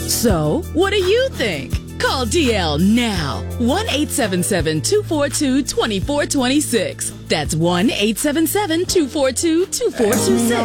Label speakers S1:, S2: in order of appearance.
S1: So, what do you think? Call DL now. 1-877-242-2426. That's 1-877-242-2426.